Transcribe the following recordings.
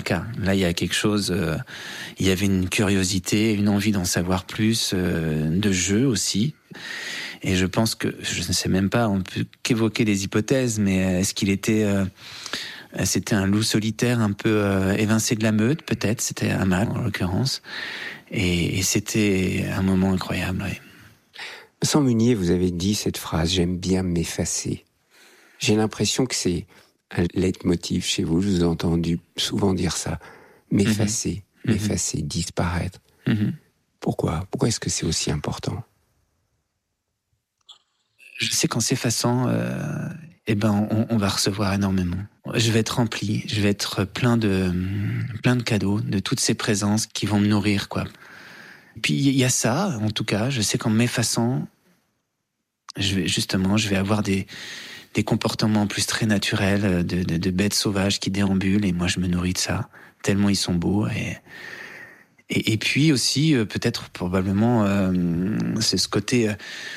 cas. Là, il y a quelque chose. Il y avait une curiosité, une envie d'en savoir plus, de jeu aussi. Et je pense que, je ne sais même pas, on peut qu'évoquer des hypothèses, mais est-ce qu'il était, c'était un loup solitaire un peu évincé de la meute, peut-être, c'était un mâle en l'occurrence, et c'était un moment incroyable. Oui. Vincent Munier, vous avez dit cette phrase, j'aime bien m'effacer. J'ai l'impression que c'est un leitmotiv chez vous, je vous ai entendu souvent dire ça, m'effacer, m'effacer, disparaître. Pourquoi est-ce que c'est aussi important? Je sais qu'en s'effaçant, on va recevoir énormément. Je vais être rempli, je vais être plein de cadeaux, de toutes ces présences qui vont me nourrir, quoi. Et puis il y a ça, en tout cas, je sais qu'en m'effaçant, je vais avoir des comportements plus très naturels, de bêtes sauvages qui déambulent, et moi je me nourris de ça, tellement ils sont beaux. Et puis aussi, peut-être, probablement, c'est ce côté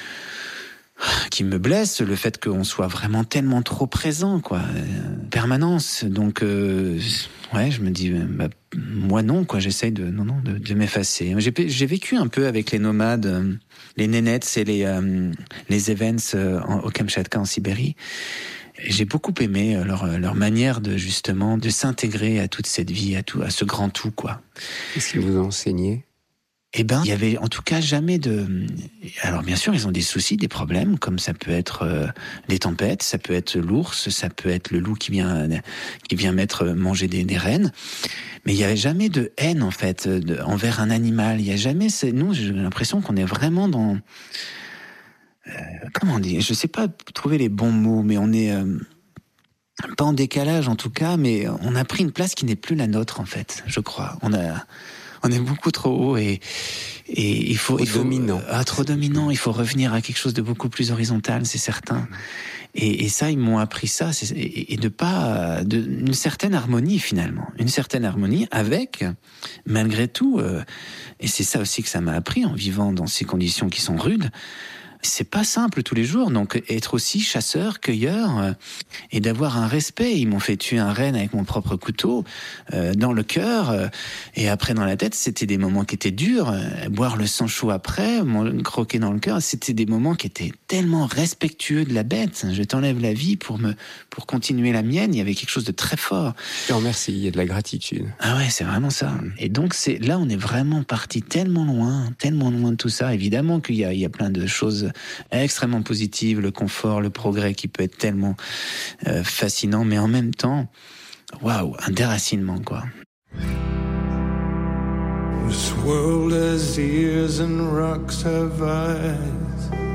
qui me blesse, le fait qu'on soit vraiment tellement trop présent, quoi, permanence. Donc, ouais, je me dis, moi non, quoi, j'essaye de m'effacer. J'ai vécu un peu avec les nomades, les nénettes et les events au Kamchatka, en Sibérie. Et j'ai beaucoup aimé leur manière de s'intégrer à toute cette vie, à ce grand tout, quoi. Qu'est-ce qu'ils vous ont enseigné? Il y avait en tout cas jamais de... Alors bien sûr, ils ont des soucis, des problèmes, comme ça peut être des tempêtes, ça peut être l'ours, ça peut être le loup qui vient manger des rennes. Mais il n'y avait jamais de haine, en fait, envers un animal. Il n'y a jamais... Nous, j'ai l'impression qu'on est vraiment dans... comment dire? Je ne sais pas trouver les bons mots, mais on est... pas en décalage, en tout cas, mais on a pris une place qui n'est plus la nôtre, en fait, je crois. On est beaucoup trop haut et il faut dominant. Trop dominant. Il faut revenir à quelque chose de beaucoup plus horizontal, c'est certain. Et ça, ils m'ont appris ça, et une certaine harmonie finalement, une certaine harmonie avec, malgré tout, et c'est ça aussi que ça m'a appris en vivant dans ces conditions qui sont rudes. C'est pas simple tous les jours, donc être aussi chasseur, cueilleur, et d'avoir un respect. Ils m'ont fait tuer un renne avec mon propre couteau, dans le cœur, et après dans la tête. C'était des moments qui étaient durs. Boire le sang chaud après, croquer dans le cœur, c'était des moments qui étaient tellement respectueux de la bête. Je t'enlève la vie pour continuer la mienne. Il y avait quelque chose de très fort. Je te remercie, il y a de la gratitude. Ah ouais, c'est vraiment ça. Et donc là, on est vraiment parti tellement loin de tout ça. Évidemment qu'il y a plein de choses extrêmement positives, le confort, le progrès qui peut être tellement fascinant, mais en même temps, waouh, un déracinement, quoi. This world has ears and rocks have eyes.